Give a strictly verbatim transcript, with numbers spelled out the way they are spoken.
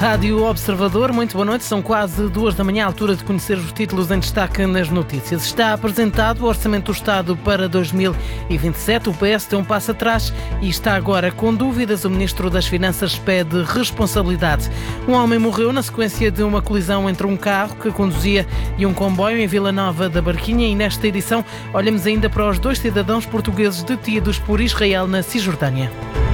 Rádio Observador, muito boa noite. São quase duas da manhã, à altura de conhecer os títulos em destaque nas notícias. Está apresentado o Orçamento do Estado para dois mil e vinte e sete. O P S deu um passo atrás e está agora com dúvidas. O Ministro das Finanças pede responsabilidade. Um homem morreu na sequência de uma colisão entre um carro que conduzia e um comboio em Vila Nova da Barquinha. E nesta edição olhamos ainda para os dois cidadãos portugueses detidos por Israel na Cisjordânia.